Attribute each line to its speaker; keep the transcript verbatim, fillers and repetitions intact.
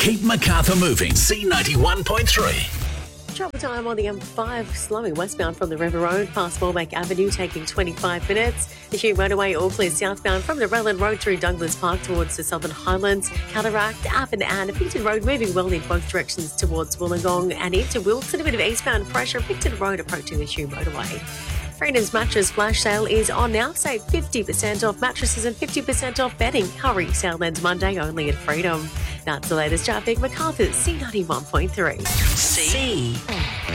Speaker 1: Keep Macarthur moving. C ninety-one point three.
Speaker 2: Travel time on the M five, slowing westbound from the River Road past Morbank Avenue, taking twenty-five minutes. The Hume Motorway all clear southbound from the Relland Road through Douglas Park towards the Southern Highlands. Cataract, Avon and Picton Road moving well in both directions towards Wollongong and into Wilson. A bit of eastbound pressure, Picton Road approaching the Hume Motorway. Freedom's mattress flash sale is on now. Save fifty percent off mattresses and fifty percent off bedding. Hurry, sale ends Monday only at Freedom. That's the latest traffic. Macarthur, C ninety-one point three.
Speaker 1: C.